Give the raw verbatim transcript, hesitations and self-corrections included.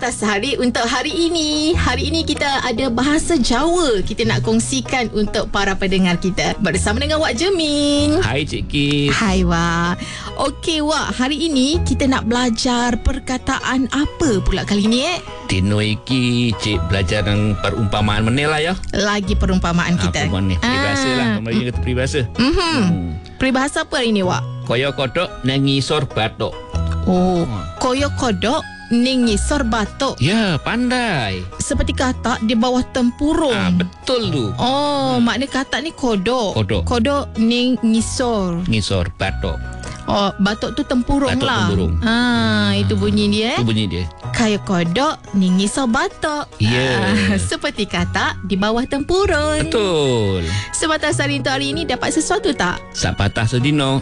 Sepatah Sehari untuk hari ini. Hari ini kita ada bahasa Jawa kita nak kongsikan untuk para pendengar kita. Bersama dengan Wak Jemin. Hai Cik Kis. Hai Wak. Okey Wak, hari ini kita nak belajar perkataan apa pula kali ni eh? Dino iki Cik belajar dengan perumpamaan menil lah ya. Lagi perumpamaan kita. Ha, perumpamaan ni. Peribahasa lah. Kemarin kata peribahasa. Mm-hmm. Hmm. Peribahasa apa hari ni Wak? Koyo kodok nangisor batok. Oh, koyo kodok ning ngisor batok. Ya, pandai. Seperti katak di bawah tempurung. Ah, betul tu. Oh, hmm. makna katak ni kodok. Kodok. Kodok ning ngisor. Ngisor batok. Oh, batok tu tempurung Batok lah. tempurung. Ah, hmm. itu bunyi dia. Itu bunyi dia. Kayak kodok ning ngisor batok. Ya. Ah, seperti katak di bawah tempurung. Betul. Sepatah Sehari untuk hari ini dapat sesuatu tak? Sak patah sedino.